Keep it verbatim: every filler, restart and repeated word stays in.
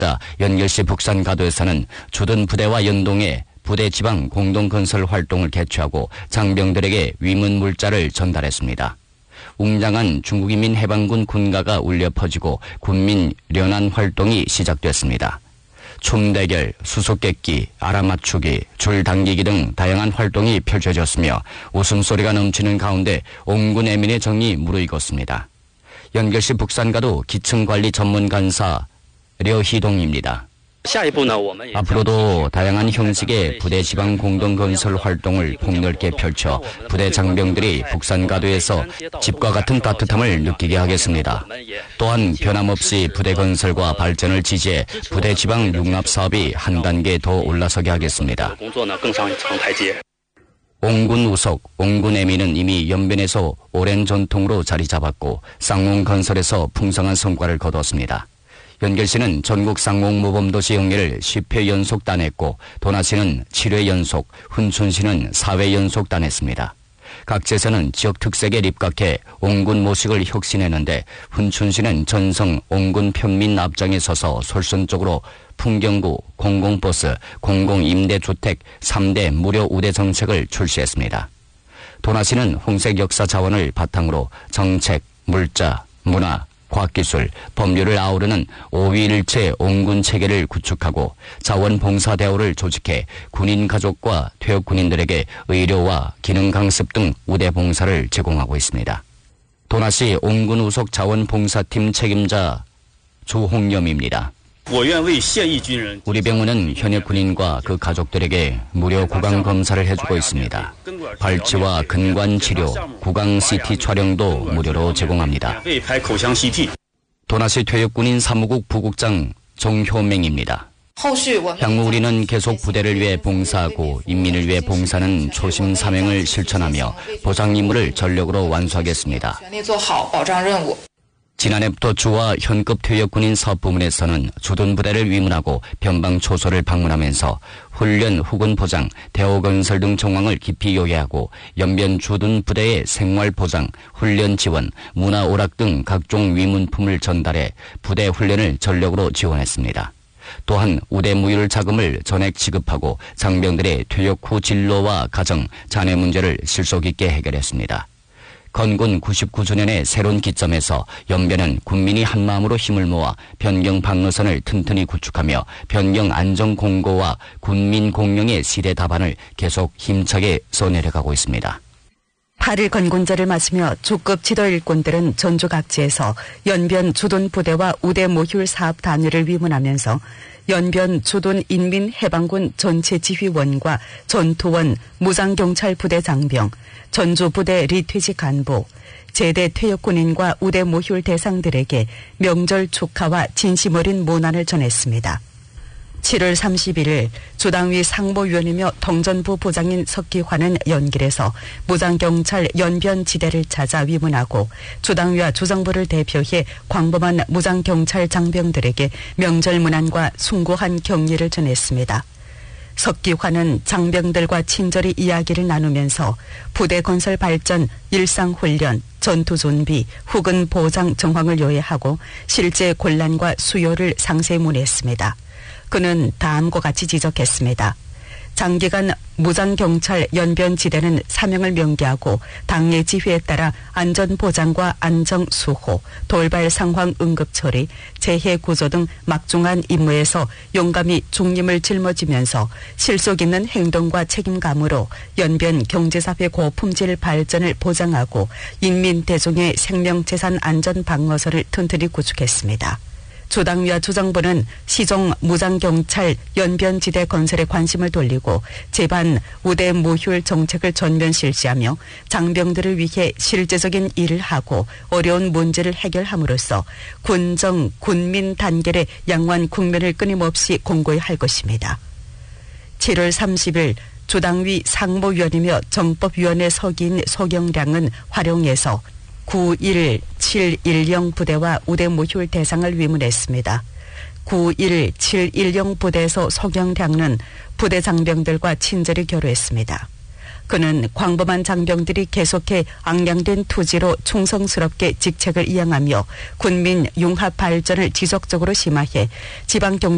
따 연결시 북산가도에서는 주둔 부대와 연동해 부대 지방 공동건설 활동을 개최하고 장병들에게 위문 물자를 전달했습니다. 웅장한 중국인민 해방군 군가가 울려 퍼지고 군민 연환 활동이 시작됐습니다. 춤 대결, 수수께끼, 알아맞추기, 줄 당기기 등 다양한 활동이 펼쳐졌으며 웃음소리가 넘치는 가운데 옹군 애민의 정이 무르익었습니다. 연결시 북산가도 기층관리 전문 간사 려희동입니다. 앞으로도 다양한 형식의 부대 지방 공동건설 활동을 폭넓게 펼쳐 부대 장병들이 북산가도에서 집과 같은 따뜻함을 느끼게 하겠습니다. 또한 변함없이 부대 건설과 발전을 지지해 부대 지방 융합 사업이 한 단계 더 올라서게 하겠습니다. 옹군 우석, 옹군 애미는 이미 연변에서 오랜 전통으로 자리 잡았고 쌍옹건설에서 풍성한 성과를 거뒀습니다. 연결시는 전국 쌍옹 모범도시 영예를 십 회 연속 따냈고 도나시는 칠 회 연속, 훈춘시는 사 회 연속 따냈습니다. 각 제서는 지역 특색에 입각해 옹군 모식을 혁신했는데 훈춘시는 전성 옹군 편민 앞장에 서서 솔선적으로 풍경구, 공공버스, 공공임대주택 삼 대 무료 우대 정책을 출시했습니다. 도나시는 홍색 역사 자원을 바탕으로 정책, 물자, 문화, 과학기술, 법률을 아우르는 오위일체 옹군 체계를 구축하고 자원봉사대오를 조직해 군인 가족과 퇴역 군인들에게 의료와 기능 강습 등 우대 봉사를 제공하고 있습니다. 도나시 옹군 우석 자원봉사팀 책임자 조홍염입니다. 우리 병원은 현역 군인과 그 가족들에게 무료 구강 검사를 해주고 있습니다. 발치와 근관 치료, 구강 씨티 촬영도 무료로 제공합니다. 도나시 퇴역 군인 사무국 부국장 정효맹입니다. 향후 우리는 계속 부대를 위해 봉사하고 인민을 위해 봉사하는 초심 사명을 실천하며 보상 임무를 전력으로 완수하겠습니다. 지난해부터 주와 현급 퇴역군인 사업부문에서는 주둔 부대를 위문하고 변방 초소를 방문하면서 훈련 후군 보장, 대호 건설 등 정황을 깊이 요약하고 연변 주둔 부대의 생활 보장, 훈련 지원, 문화 오락 등 각종 위문품을 전달해 부대 훈련을 전력으로 지원했습니다. 또한 우대 무율 자금을 전액 지급하고 장병들의 퇴역 후 진로와 가정, 자녀 문제를 실속 있게 해결했습니다. 건군 구십구 주년의 새로운 기점에서 연변은 군민이 한마음으로 힘을 모아 변경 방어선을 튼튼히 구축하며 변경 안정 공고와 군민 공영의 시대 답안을 계속 힘차게 써내려가고 있습니다. 팔일 건군절을 맞으며 주급 지도 일꾼들은 전주 각지에서 연변 주둔 부대와 우대 모듈 사업 단위를 위문하면서 연변 주둔 인민해방군 전체 지휘원과 전투원, 무장경찰 부대 장병, 전주 부대 리퇴직 간부, 제대 퇴역 군인과 우대 모듈 대상들에게 명절 축하와 진심 어린 문안을 전했습니다. 칠월 삼십일일 주당위 상무위원이며 통전부 부장인 석기환은 연길에서 무장경찰 연변지대를 찾아 위문하고 주당위와 주정부를 대표해 광범한 무장경찰 장병들에게 명절 문안과 숭고한 격려를 전했습니다. 석기환은 장병들과 친절히 이야기를 나누면서 부대 건설 발전, 일상훈련, 전투 준비, 후근 보장 정황을 요약하고 실제 곤란과 수요를 상세히 문의했습니다. 그는 다음과 같이 지적했습니다. 장기간 무장경찰 연변지대는 사명을 명기하고 당의 지휘에 따라 안전보장과 안정수호, 돌발 상황 응급처리, 재해구조 등 막중한 임무에서 용감히 중림을 짊어지면서 실속 있는 행동과 책임감으로 연변 경제사회 고품질 발전을 보장하고 인민대중의 생명재산 안전방어선을 튼튼히 구축했습니다. 주당위와 주정부는 시종 무장경찰 연변지대 건설에 관심을 돌리고 제반 우대 무휴 정책을 전면 실시하며 장병들을 위해 실제적인 일을 하고 어려운 문제를 해결함으로써 군정, 군민 단결의 양호한 국면을 끊임없이 공고히 할 것입니다. 칠월 삼십일 주당위 상무위원이며 정법위원회 서기인 소경량은 화룡에서 구일칠일영 부대와 우대 모듈 대상을 위문했습니다. 구일칠일영 부대에서 소경량은 부대 장병들과 친절히 교류했습니다. 그는 광범한 장병들이 계속해 악량된 투지로 충성스럽게 직책을 이행하며 군민 융합 발전을 지속적으로 심화해 지방 경